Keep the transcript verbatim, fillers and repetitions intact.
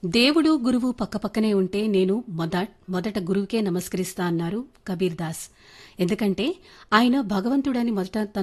దేవుడు గురువు పక్కపక్కనే ఉంటే నేను మొద మొదట గురువుకే నమస్కరిస్తా అన్నారు కబీర్ దాస్. ఎందుకంటే ఆయన భగవంతుడని మొదట తన